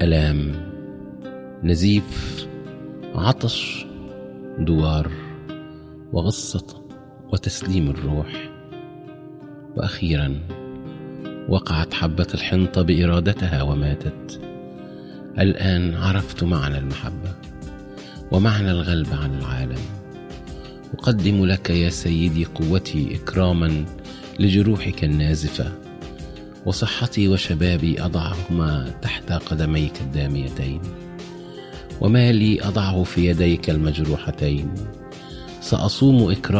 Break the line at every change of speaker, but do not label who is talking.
ألام، نزيف، عطش، دوار، وغصة، وتسليم الروح. وأخيرا وقعت حبة الحنطة بإرادتها وماتت. الآن عرفت معنى المحبة ومعنى الغلب عن العالم. أقدم لك يا سيدي قوتي إكراما لجروحك النازفة، وصحتي وشبابي أضعهما تحت قدميك الداميتين، ومالي أضعه في يديك المجروحتين. سأصوم إكراما